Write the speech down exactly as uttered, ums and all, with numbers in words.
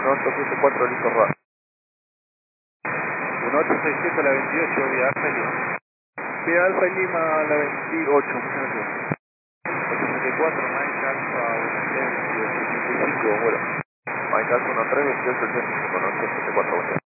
uno ocho siete cuatro, listo, Ra. uno ocho seis siete a la veintiocho, vía Alfa y Lima. Vía Alfa y Lima a la veintiocho, muchas gracias. ocho siete cuatro, Mike Alfa uno tres veintiocho ochenta y cinco. Bueno, Mike Alfa uno tres veintiocho ochenta y cinco, no ocho siete cuatro, buen día.